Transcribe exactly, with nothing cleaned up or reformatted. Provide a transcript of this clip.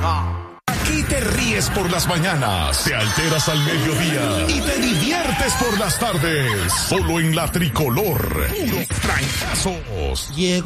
Aquí te ríes por las mañanas, te alteras al mediodía y te diviertes por las tardes. Solo en la Tricolor. Puros trancazos. Llegó